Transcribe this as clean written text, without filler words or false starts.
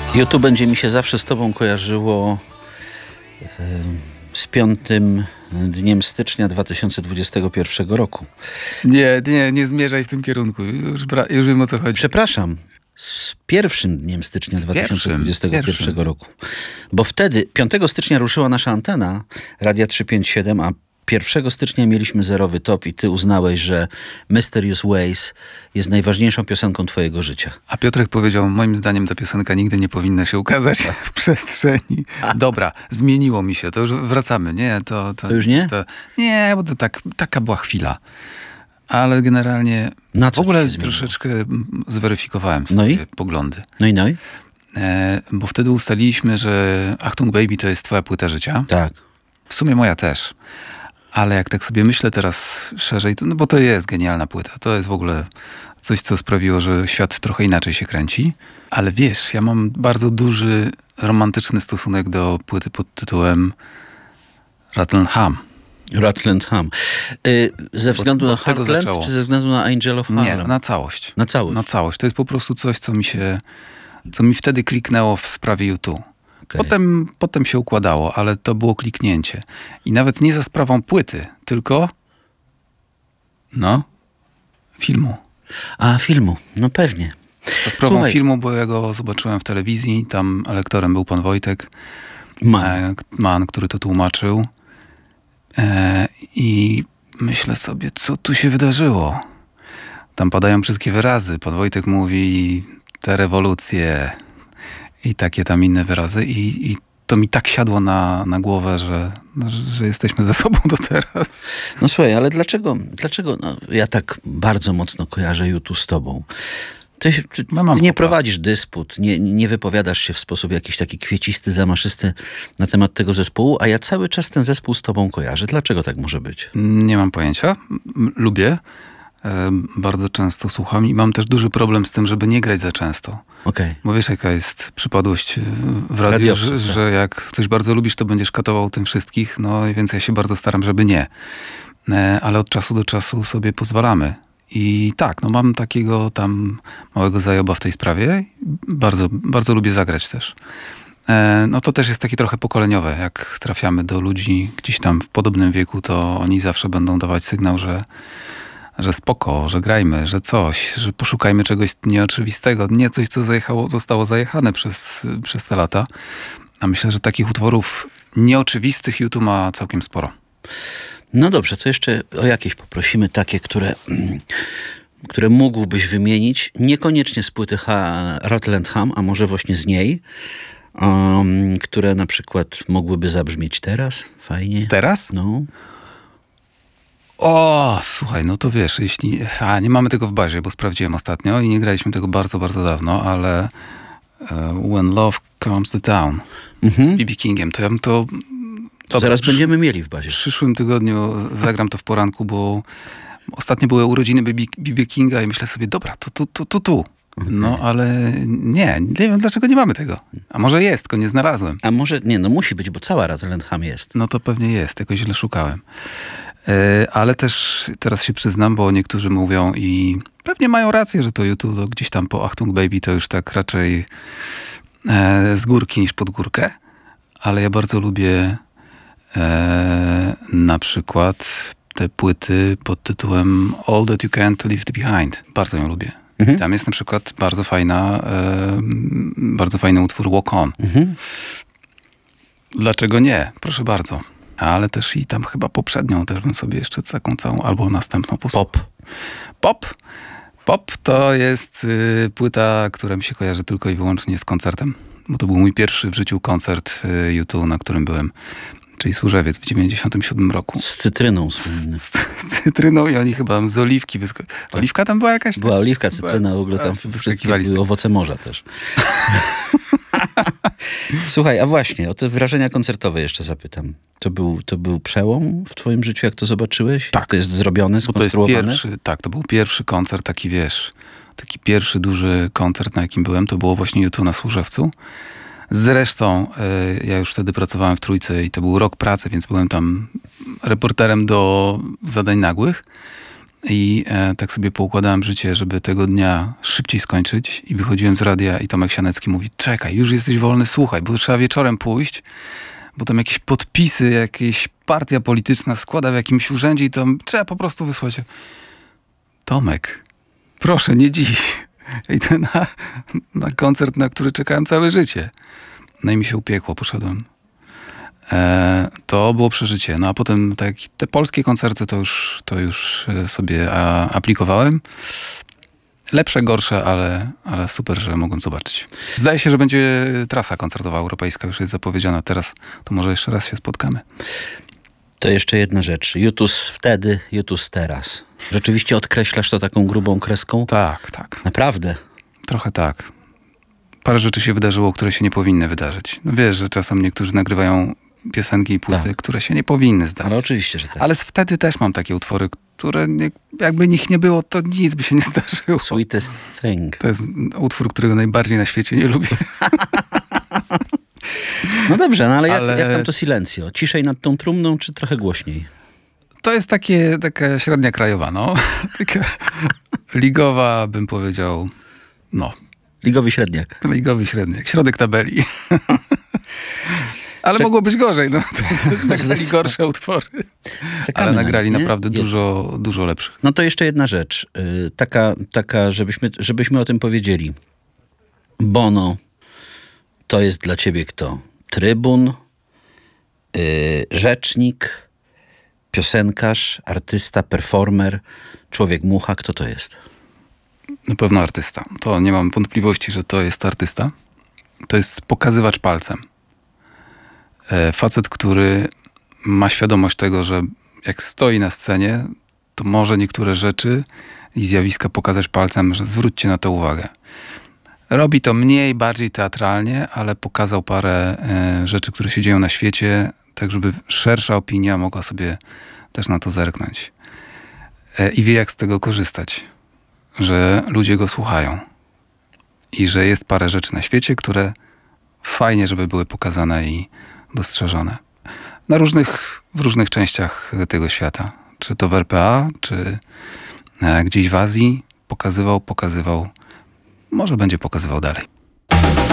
YouTube będzie mi się zawsze z tobą kojarzyło z 5 dniem stycznia 2021 roku. Nie zmierzaj w tym kierunku. Już wiem, o co chodzi. Przepraszam. Z 1 dniem stycznia 2021 roku. Bo wtedy, 5 stycznia ruszyła nasza antena Radia 357, a 1 stycznia mieliśmy zerowy top i ty uznałeś, że Mysterious Ways jest najważniejszą piosenką twojego życia. A Piotrek powiedział, moim zdaniem ta piosenka nigdy nie powinna się ukazać w przestrzeni. Dobra, zmieniło mi się, to już wracamy. Nie, to już nie? Nie, bo to taka była chwila. Ale generalnie w ogóle troszeczkę zweryfikowałem swoje poglądy. No i? Bo wtedy ustaliliśmy, że Achtung Baby to jest twoja płyta życia. Tak. W sumie moja też. Ale jak tak sobie myślę teraz szerzej, to, no bo to jest genialna płyta. To jest w ogóle coś, co sprawiło, że świat trochę inaczej się kręci. Ale wiesz, ja mam bardzo duży, romantyczny stosunek do płyty pod tytułem Rattle Ham. Ze względu na Heartland, czy ze względu na Angel of Harlem? Nie, na całość. Na całość? Na całość. To jest po prostu coś, co mi wtedy kliknęło w sprawie U2. Okay. Potem się układało, ale to było kliknięcie. I nawet nie za sprawą płyty, tylko filmu. A, filmu. No pewnie. Za sprawą filmu, bo ja go zobaczyłem w telewizji. Tam lektorem był pan Wojtek Mann, który to tłumaczył. I myślę sobie, co tu się wydarzyło. Tam padają brzydkie wyrazy. Pan Wojtek mówi te rewolucje i takie tam inne wyrazy. I to mi tak siadło na głowę, że jesteśmy ze sobą do teraz. No słuchaj, ale dlaczego ja tak bardzo mocno kojarzę YouTube z tobą? Ty nie prowadzisz dysput, nie wypowiadasz się w sposób jakiś taki kwiecisty, zamaszysty na temat tego zespołu, a ja cały czas ten zespół z tobą kojarzę. Dlaczego tak może być? Nie mam pojęcia. Lubię. Bardzo często słucham i mam też duży problem z tym, żeby nie grać za często. Okay. Bo wiesz, jaka jest przypadłość w radiu, że jak coś bardzo lubisz, to będziesz katował tym wszystkich, więc ja się bardzo staram, żeby nie. Ale od czasu do czasu sobie pozwalamy. I tak, mam takiego tam małego zajoba w tej sprawie. Bardzo, bardzo lubię zagrać też. To też jest takie trochę pokoleniowe. Jak trafiamy do ludzi gdzieś tam w podobnym wieku, to oni zawsze będą dawać sygnał, że spoko, że grajmy, że coś, że poszukajmy czegoś nieoczywistego. Nie coś, co zostało zajechane przez te lata. A myślę, że takich utworów nieoczywistych YouTube ma całkiem sporo. No dobrze, to jeszcze o jakieś poprosimy takie, które mógłbyś wymienić. Niekoniecznie z płyty Rattle Ham, a może właśnie z niej. Które na przykład mogłyby zabrzmieć teraz. Fajnie. Teraz? No. O, słuchaj, to wiesz, jeśli... nie mamy tego w bazie, bo sprawdziłem ostatnio i nie graliśmy tego bardzo, bardzo dawno, ale When Love Comes to Town z B.B. Kingiem, to ja bym to... Zaraz będziemy mieli w bazie. W przyszłym tygodniu zagram to w poranku, bo ostatnio były urodziny B.B. Kinga i myślę sobie, dobra, to tu. Ale nie wiem, dlaczego nie mamy tego. A może jest, tylko nie znalazłem. A może, nie, musi być, bo cała Rattle Ham jest. To pewnie jest, jakoś źle szukałem. Ale też teraz się przyznam, bo niektórzy mówią i pewnie mają rację, że to YouTube gdzieś tam po Achtung Baby to już tak raczej z górki niż pod górkę. Ale ja bardzo lubię na przykład te płyty pod tytułem All That You Can't Leave Behind. Bardzo ją lubię. Tam jest na przykład bardzo fajny utwór Walk On. Dlaczego nie? Proszę bardzo. Ale też i tam chyba poprzednią też bym sobie jeszcze taką całą albo następną posłuchał. Pop to jest płyta, która mi się kojarzy tylko i wyłącznie z koncertem. Bo to był mój pierwszy w życiu koncert U2, na którym byłem. Czyli Służewiec w 97 roku. Z cytryną słynny. Z cytryną i oni chyba z oliwki Oliwka tam była jakaś? Była oliwka, cytryna, w ogóle tam wszystkie były owoce morza też. Słuchaj, a właśnie, o te wrażenia koncertowe jeszcze zapytam. To był przełom w twoim życiu, jak to zobaczyłeś? Tak. To jest zrobione, skonstruowane? To był pierwszy koncert, taki pierwszy duży koncert, na jakim byłem. To było właśnie U2 na Służewcu. Zresztą ja już wtedy pracowałem w Trójce i to był rok pracy, więc byłem tam reporterem do zadań nagłych. I tak sobie poukładałem życie, żeby tego dnia szybciej skończyć i wychodziłem z radia i Tomek Sianecki mówi: czekaj, już jesteś wolny, słuchaj, bo trzeba wieczorem pójść, bo tam jakieś podpisy, jakaś partia polityczna składa w jakimś urzędzie i tam trzeba po prostu wysłać. Tomek, proszę, nie dziś. Idę na koncert, na który czekałem całe życie. No i mi się upiekło, poszedłem. To było przeżycie. No a potem te polskie koncerty to już sobie aplikowałem. Lepsze, gorsze, ale super, że mogłem zobaczyć. Zdaje się, że będzie trasa koncertowa europejska, już jest zapowiedziana teraz. To może jeszcze raz się spotkamy. To jeszcze jedna rzecz. Jutus wtedy, Jutus teraz. Rzeczywiście odkreślasz to taką grubą kreską? Tak. Naprawdę? Trochę tak. Parę rzeczy się wydarzyło, które się nie powinny wydarzyć. No wiesz, że czasem niektórzy nagrywają piosenki i płyty, które się nie powinny zdarzyć. Ale oczywiście, że tak. Ale wtedy też mam takie utwory, które jakby nich nie było, to nic by się nie zdarzyło. Sweetest Thing. To jest utwór, którego najbardziej na świecie nie lubię. No dobrze, no ale jak tam to silencio? Ciszej nad tą trumną, czy trochę głośniej? To jest taka średnia krajowa, no. Taka ligowa, bym powiedział, no. Ligowy średniak. Ligowy średniak, środek tabeli. Ale mogło być gorzej, no. To nagrali gorsze utwory. Ale nagrali naprawdę dużo lepszych. No to jeszcze jedna rzecz. Taka żebyśmy o tym powiedzieli. Bono to jest dla ciebie kto? Trybun, rzecznik, piosenkarz, artysta, performer, człowiek mucha. Kto to jest? Na pewno artysta. To nie mam wątpliwości, że to jest artysta. To jest pokazywacz palcem. Facet, który ma świadomość tego, że jak stoi na scenie, to może niektóre rzeczy i zjawiska pokazać palcem, że zwróćcie na to uwagę. Robi to bardziej teatralnie, ale pokazał parę rzeczy, które się dzieją na świecie, tak żeby szersza opinia mogła sobie też na to zerknąć. I wie, jak z tego korzystać. Że ludzie go słuchają. I że jest parę rzeczy na świecie, które fajnie, żeby były pokazane i dostrzeżone. W różnych częściach tego świata. Czy to w RPA, czy gdzieś w Azji pokazywał. Może będzie pokazywał dalej.